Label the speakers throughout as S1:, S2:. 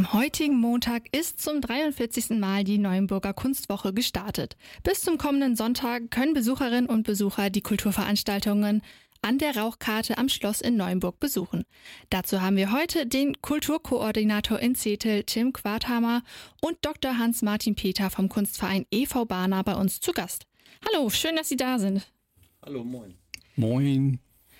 S1: Am heutigen Montag ist zum 43. Mal die Neuenburger Kunstwoche gestartet. Bis zum kommenden Sonntag können Besucherinnen und Besucher die Kulturveranstaltungen an der Rauchkarte am Schloss in Neuenburg besuchen. Dazu haben wir heute den Kulturkoordinator in Zetel, Tim Quarthammer, und Dr. Hans-Martin Peter vom Kunstverein e.V. Barna bei uns zu Gast. Hallo, schön, dass Sie da sind.
S2: Hallo, moin.
S3: Moin.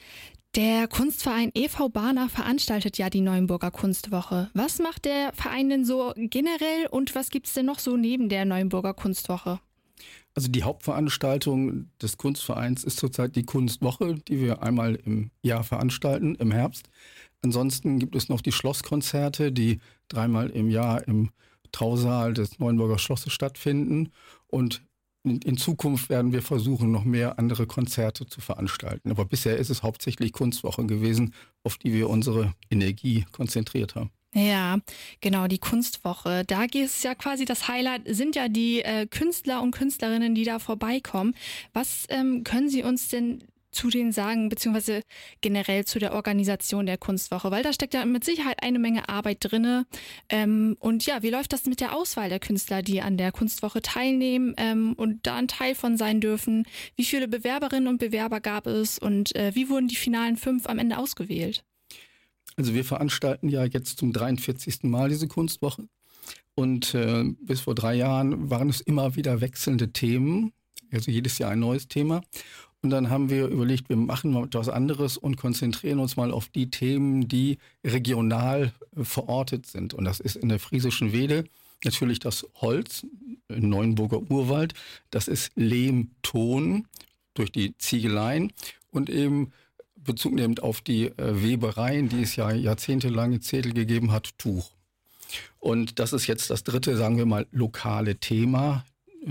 S1: Der Kunstverein e.V. Barna veranstaltet ja die Neuenburger Kunstwoche. Was macht der Verein denn so generell und was gibt es denn noch so neben der Neuenburger Kunstwoche?
S3: Also die Hauptveranstaltung des Kunstvereins ist zurzeit die Kunstwoche, die wir einmal im Jahr veranstalten, im Herbst. Ansonsten gibt es noch die Schlosskonzerte, die 3-mal im Jahr im Trausaal des Neuenburger Schlosses stattfinden. Und in Zukunft werden wir versuchen, noch mehr andere Konzerte zu veranstalten. Aber bisher ist es hauptsächlich Kunstwoche gewesen, auf die wir unsere Energie konzentriert haben.
S1: Ja, genau, die Kunstwoche. Da ist ja quasi das Highlight, sind ja die Künstler und Künstlerinnen, die da vorbeikommen. Was können Sie uns denn zu denen sagen, beziehungsweise generell zu der Organisation der Kunstwoche? Weil da steckt ja mit Sicherheit eine Menge Arbeit drinne. Und ja, wie läuft das mit der Auswahl der Künstler, die an der Kunstwoche teilnehmen und da ein Teil von sein dürfen? Wie viele Bewerberinnen und Bewerber gab es und wie wurden die finalen 5 am Ende ausgewählt?
S3: Also wir veranstalten ja jetzt zum 43. Mal diese Kunstwoche. Und bis vor 3 Jahren waren es immer wieder wechselnde Themen, also jedes Jahr ein neues Thema. Und dann haben wir überlegt, wir machen mal etwas anderes und konzentrieren uns mal auf die Themen, die regional verortet sind. Und das ist in der Friesischen Wehle natürlich das Holz, im Neuenburger Urwald. Das ist Lehm, Ton durch die Ziegeleien und eben Bezug nehmend auf die Webereien, die es ja jahrzehntelang in Zetel gegeben hat, Tuch. Und das ist jetzt das dritte, sagen wir mal, lokale Thema,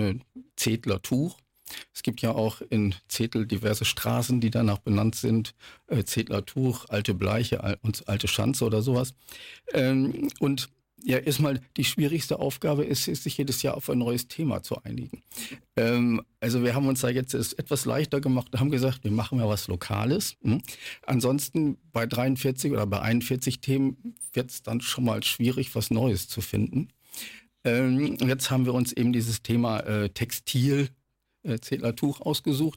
S3: Zetler Tuch. Es gibt ja auch in Zetel diverse Straßen, die danach benannt sind. Zetler Tuch, Alte Bleiche und Alte Schanze oder sowas. Und ja, erstmal die schwierigste Aufgabe ist, sich jedes Jahr auf ein neues Thema zu einigen. Also wir haben uns da jetzt etwas leichter gemacht und haben gesagt, wir machen ja was Lokales. Ansonsten bei 43 oder bei 41 Themen wird es dann schon mal schwierig, was Neues zu finden. Jetzt haben wir uns eben dieses Thema Textil, Zetler Tuch ausgesucht.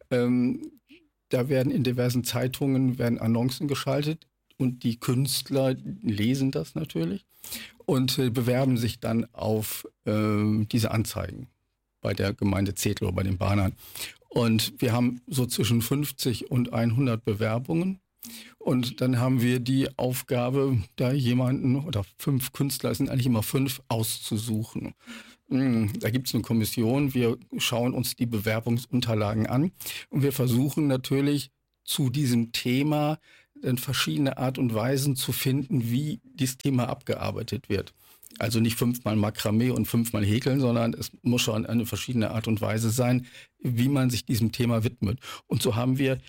S3: Da werden in diversen Zeitungen Annoncen geschaltet und die Künstler lesen das natürlich und bewerben sich dann auf diese Anzeigen bei der Gemeinde Zetel oder bei den Barnern. Und wir haben so zwischen 50 und 100 Bewerbungen. Und dann haben wir die Aufgabe, da jemanden oder 5 Künstler, es sind eigentlich immer 5, auszusuchen. Da gibt es eine Kommission, wir schauen uns die Bewerbungsunterlagen an und wir versuchen natürlich zu diesem Thema dann verschiedene Art und Weisen zu finden, wie dieses Thema abgearbeitet wird. Also nicht 5-mal Makramee und 5-mal Häkeln, sondern es muss schon eine verschiedene Art und Weise sein, wie man sich diesem Thema widmet. Und so haben wir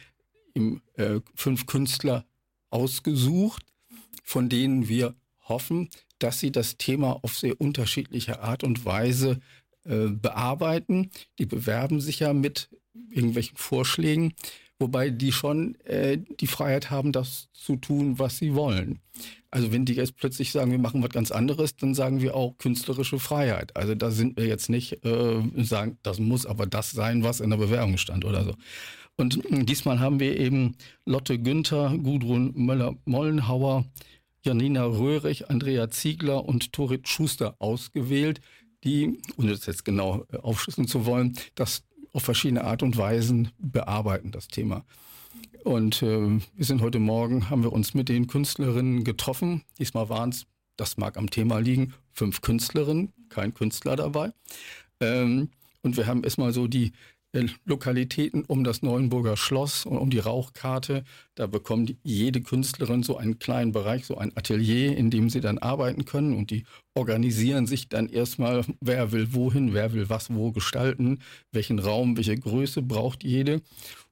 S3: 5 Künstler ausgesucht, von denen wir hoffen, dass sie das Thema auf sehr unterschiedliche Art und Weise bearbeiten. Die bewerben sich ja mit irgendwelchen Vorschlägen, wobei die schon die Freiheit haben, das zu tun, was sie wollen. Also wenn die jetzt plötzlich sagen, wir machen was ganz anderes, dann sagen wir auch künstlerische Freiheit. Also da sind wir jetzt nicht sagen, das muss aber das sein, was in der Bewerbung stand oder so. Und diesmal haben wir eben Lotte Günther, Gudrun Möller-Mollenhauer, Janina Röhrig, Andrea Ziegler und Torit Schuster ausgewählt, die, ohne das jetzt genau aufschlüsseln zu wollen, das auf verschiedene Art und Weisen bearbeiten, das Thema. Und wir sind heute Morgen, haben wir uns mit den Künstlerinnen getroffen. Diesmal waren es, das mag am Thema liegen, 5 Künstlerinnen, kein Künstler dabei. Und wir haben erstmal so die Lokalitäten um das Neuenburger Schloss und um die Rauchkarte. Da bekommt jede Künstlerin so einen kleinen Bereich, so ein Atelier, in dem sie dann arbeiten können. Und die organisieren sich dann erstmal, wer will wohin, wer will was wo gestalten, welchen Raum, welche Größe braucht jede.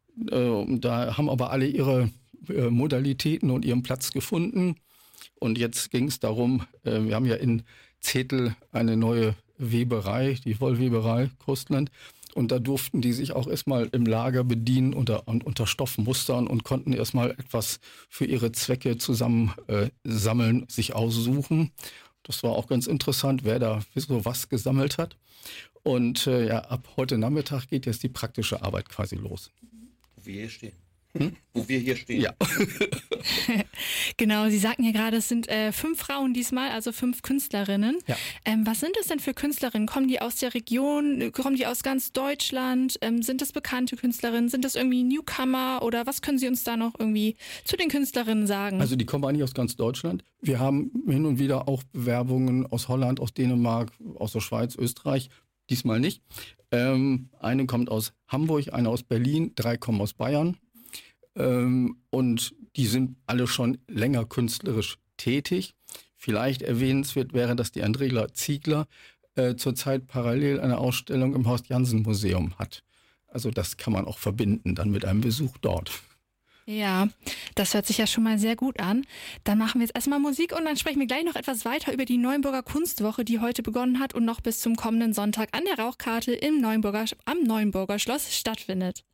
S3: Da haben aber alle ihre Modalitäten und ihren Platz gefunden. Und jetzt ging es darum, wir haben ja in Zetel eine neue Weberei, die Wollweberei Kostland. Und da durften die sich auch erstmal im Lager bedienen unter Stoffmustern und konnten erstmal etwas für ihre Zwecke zusammen sammeln, sich aussuchen. Das war auch ganz interessant, wer da so was gesammelt hat. Und ab heute Nachmittag geht jetzt die praktische Arbeit quasi los.
S2: Wo wir hier stehen. Wo wir hier stehen.
S3: Ja.
S1: Genau, Sie sagten ja gerade, es sind 5 Frauen diesmal, also 5 Künstlerinnen.
S3: Ja.
S1: Was sind das denn für Künstlerinnen? Kommen die aus der Region? Kommen die aus ganz Deutschland? Sind das bekannte Künstlerinnen? Sind das irgendwie Newcomer? Oder was können Sie uns da noch irgendwie zu den Künstlerinnen sagen?
S3: Also die kommen eigentlich aus ganz Deutschland. Wir haben hin und wieder auch Bewerbungen aus Holland, aus Dänemark, aus der Schweiz, Österreich. Diesmal nicht. Eine kommt aus Hamburg, eine aus Berlin, 3 kommen aus Bayern. Und die sind alle schon länger künstlerisch tätig. Vielleicht erwähnenswert wäre, dass die Andrea Ziegler zurzeit parallel eine Ausstellung im Horst-Janssen-Museum hat. Also das kann man auch verbinden dann mit einem Besuch dort.
S1: Ja, das hört sich ja schon mal sehr gut an. Dann machen wir jetzt erstmal Musik und dann sprechen wir gleich noch etwas weiter über die Neuenburger Kunstwoche, die heute begonnen hat und noch bis zum kommenden Sonntag an der Rauchkarte am Neuenburger Schloss stattfindet.